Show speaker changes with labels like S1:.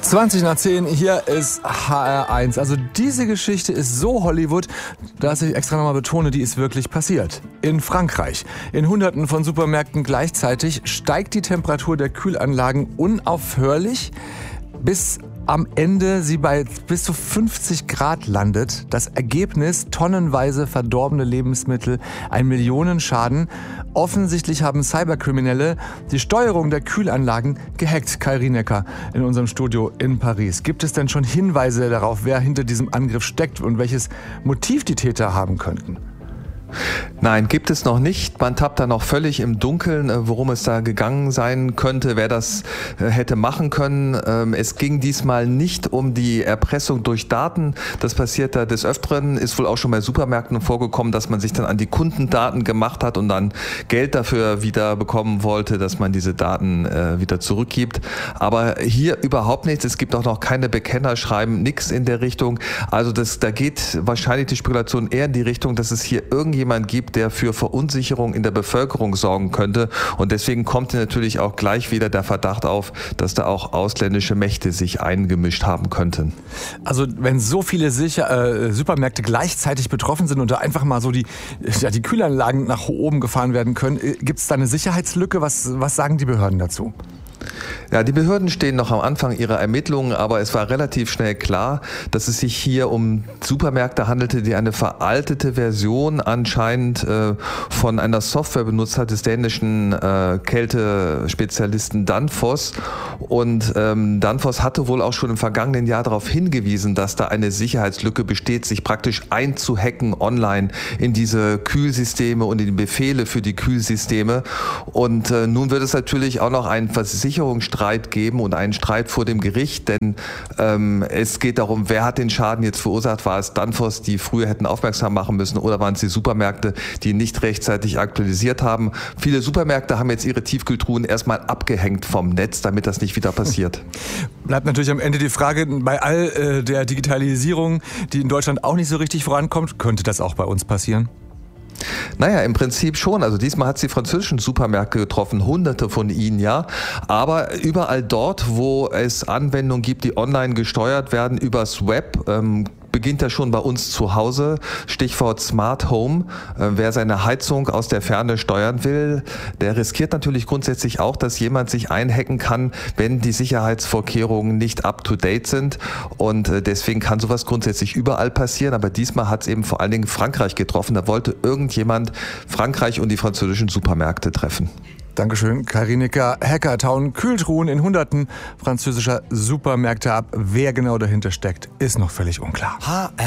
S1: 20 nach 10, hier ist HR1. Also diese Geschichte ist so Hollywood, dass ich extra nochmal betone, die ist wirklich passiert. In Frankreich. In Hunderten von Supermärkten gleichzeitig steigt die Temperatur der Kühlanlagen unaufhörlich, bis am Ende sie bei bis zu 50 Grad landet. Das Ergebnis: tonnenweise verdorbene Lebensmittel, ein Millionenschaden. Offensichtlich haben Cyberkriminelle die Steuerung der Kühlanlagen gehackt. Kai Rinecker in unserem Studio in Paris. Gibt es denn schon Hinweise darauf, wer hinter diesem Angriff steckt und welches Motiv die Täter haben könnten?
S2: Nein, gibt es noch nicht. Man tappt da noch völlig im Dunkeln, worum es da gegangen sein könnte, wer das hätte machen können. Es ging diesmal nicht um die Erpressung durch Daten. Das passiert da des Öfteren, ist wohl auch schon bei Supermärkten vorgekommen, dass man sich dann an die Kundendaten gemacht hat und dann Geld dafür wieder bekommen wollte, dass man diese Daten wieder zurückgibt. Aber hier überhaupt nichts. Es gibt auch noch keine Bekennerschreiben, nichts in der Richtung. Also da geht wahrscheinlich die Spekulation eher in die Richtung, dass es hier irgendjemand gibt, der für Verunsicherung in der Bevölkerung sorgen könnte. Und deswegen kommt natürlich auch gleich wieder der Verdacht auf, dass da auch ausländische Mächte sich eingemischt haben könnten.
S1: Also wenn so viele Supermärkte gleichzeitig betroffen sind und da einfach mal so die Kühlanlagen nach oben gefahren werden können, gibt es da eine Sicherheitslücke? Was sagen die Behörden dazu?
S2: Ja, die Behörden stehen noch am Anfang ihrer Ermittlungen, aber es war relativ schnell klar, dass es sich hier um Supermärkte handelte, die eine veraltete Version anscheinend von einer Software benutzt hat, des dänischen Kältespezialisten Danfoss. Und Danfoss hatte wohl auch schon im vergangenen Jahr darauf hingewiesen, dass da eine Sicherheitslücke besteht, sich praktisch einzuhacken online in diese Kühlsysteme und in die Befehle für die Kühlsysteme. Und nun wird es natürlich auch noch einen Versicherungsstreit geben und einen Streit vor dem Gericht, denn es geht darum, wer hat den Schaden jetzt verursacht? War es Danfoss, die früher hätten aufmerksam machen müssen, oder waren es die Supermärkte, die nicht rechtzeitig aktualisiert haben? Viele Supermärkte haben jetzt ihre Tiefkühltruhen erstmal abgehängt vom Netz, damit das nicht wieder passiert.
S1: Bleibt natürlich am Ende die Frage, bei all der Digitalisierung, die in Deutschland auch nicht so richtig vorankommt, könnte das auch bei uns passieren?
S2: Naja, im Prinzip schon. Also diesmal hat es die französischen Supermärkte getroffen, hunderte von ihnen, ja. Aber überall dort, wo es Anwendungen gibt, die online gesteuert werden übers Web, beginnt ja schon bei uns zu Hause. Stichwort Smart Home. Wer seine Heizung aus der Ferne steuern will, der riskiert natürlich grundsätzlich auch, dass jemand sich einhacken kann, wenn die Sicherheitsvorkehrungen nicht up-to-date sind. Und deswegen kann sowas grundsätzlich überall passieren. Aber diesmal hat es eben vor allen Dingen Frankreich getroffen. Da wollte irgendjemand Frankreich und die französischen Supermärkte treffen.
S1: Dankeschön, Kai Rinecker. Hacker tauen Kühltruhen in Hunderten französischer Supermärkte ab. Wer genau dahinter steckt, ist noch völlig unklar.